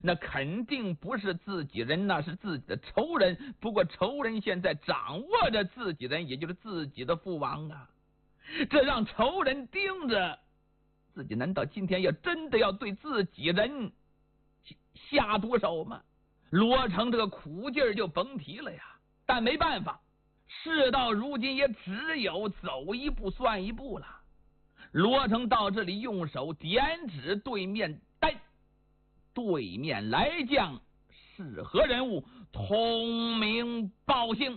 那肯定不是自己人，那是自己的仇人。不过仇人现在掌握着自己人，也就是自己的父王啊，这让仇人盯着自己，难道今天真的要对自己人下毒手吗？罗成这个苦劲儿就甭提了呀。但没办法，事到如今也只有走一步算一步了。罗成到这里用手点指对面，对面来将是何人物？通名报姓。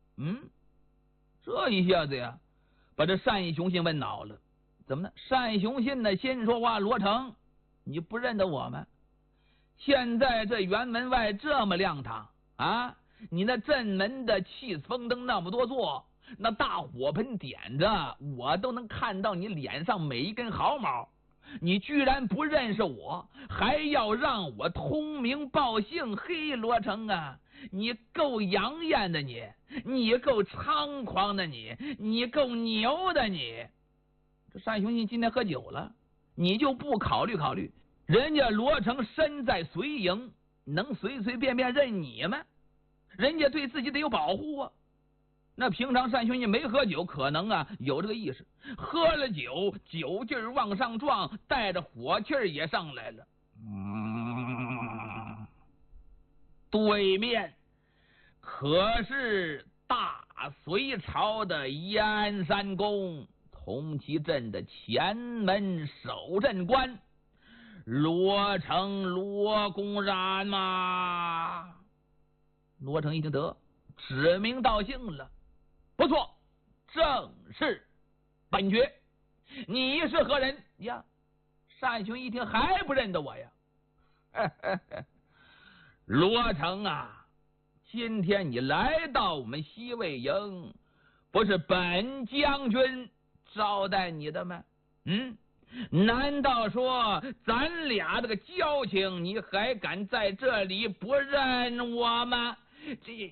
这一下子呀，把这单雄信问恼了。怎么呢？单雄信呢，先说话：罗成，你不认得我吗？现在这辕门外这么亮堂啊，你那镇门的气风灯那么多座，那大火盆点着，我都能看到你脸上每一根毫毛。你居然不认识我，还要让我通名报姓？嘿，罗成啊，你够养眼的你够猖狂的你够牛的你。这单雄信今天喝酒了，你就不考虑考虑？人家罗成身在随营，能随随便便认你吗？人家对自己得有保护啊。那平常单雄信没喝酒，可能有这个意识，喝了酒，酒劲儿往上撞，带着火气儿也上来了。对面可是大隋朝的燕山公，同其镇的前门守镇官罗成罗公然吗？罗成一听得指名道姓了。不错，正是本爵。你是何人呀？单雄一听还不认得我呀？罗成啊，今天你来到我们西魏营，不是本将军招待你的吗？难道说咱俩这个交情，你还敢在这里不认我吗？这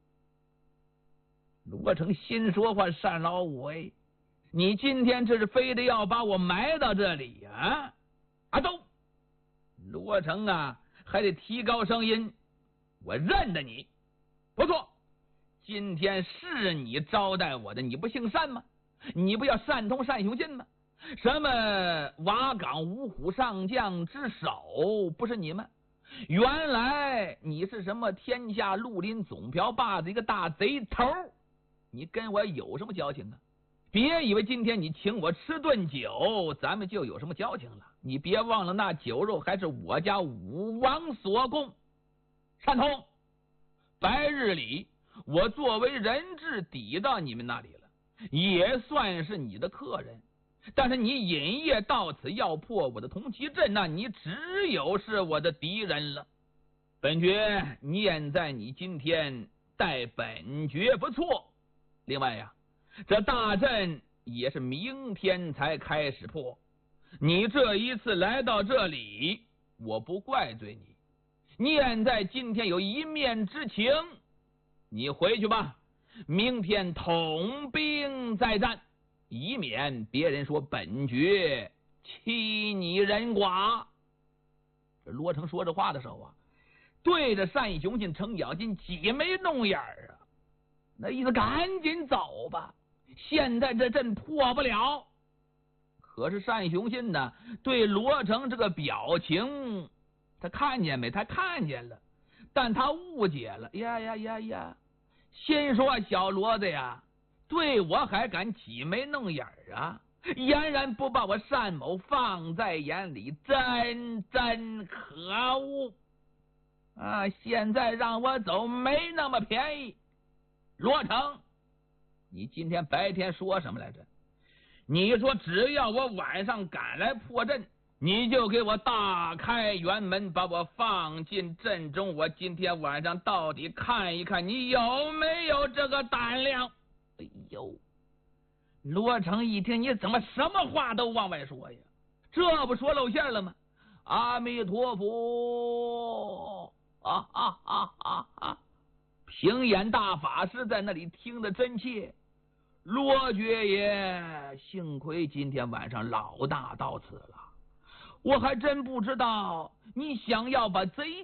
罗成心说话：单老五你今天这是非得要把我埋到这里呀？走！罗成还得提高声音：我认得你。不错，今天是你招待我的，你不姓单吗？你不要单通单雄信吗？什么瓦岗五虎上将之首不是你吗？原来你是什么天下绿林总瓢把子一个大贼头，你跟我有什么交情啊？别以为今天你请我吃顿酒，咱们就有什么交情了。你别忘了，那酒肉还是我家武王所供。单通，白日里我作为人质抵到你们那里了，也算是你的客人。但是你隐夜到此要破我的铜旗阵，那你只有是我的敌人了。本爵念在你今天待本爵不错。另外呀，这大阵也是明天才开始破，你这一次来到这里，我不怪罪你。念在今天有一面之情，你回去吧，明天统兵再战，以免别人说本爵欺你人寡。这罗成说这话的时候对着单雄信、程咬金挤眉弄眼那意思赶紧走吧，现在这阵破不了。可是单雄信呢，对罗成这个表情，他看见没？他看见了，但他误解了。呀！先说小骡子呀，对我还敢挤眉弄眼俨然不把我单某放在眼里，真可恶现在让我走没那么便宜。罗成，你今天白天说什么来着？你说只要我晚上赶来破阵，你就给我大开辕门，把我放进阵中。我今天晚上到底看一看你有没有这个胆量。哎呦，罗成一听，你怎么什么话都往外说呀？这不说露馅了吗？阿弥陀佛！平眼大法师在那里听得真切。罗爵爷，幸亏今天晚上老大到此了， 我还真不知道你想要把贼